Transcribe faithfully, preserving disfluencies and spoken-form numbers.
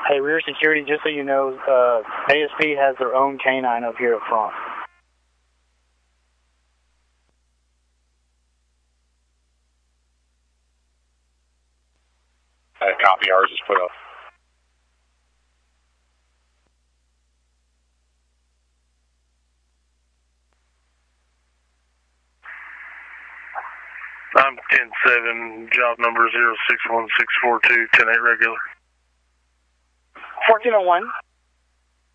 Hey, rear security, just so you know, uh, A S P has their own canine up here up front. Uh, copy, ours is put up. I'm ten seven, job number zero six one six four two, ten eight regular. fourteen oh one.